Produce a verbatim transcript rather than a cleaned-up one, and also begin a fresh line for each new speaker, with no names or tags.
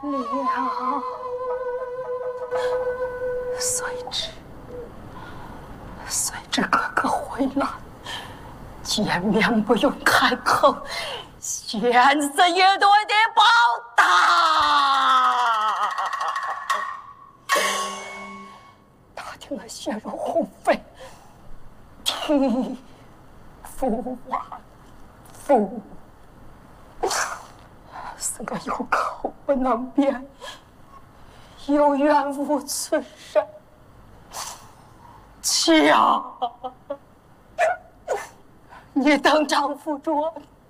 了。随之，随之哥哥回来，见面不用开口，先是一顿的报答。打听了血肉红飞，替父完父，是个有口不能辩，有冤无存身。瞧，你等丈夫着。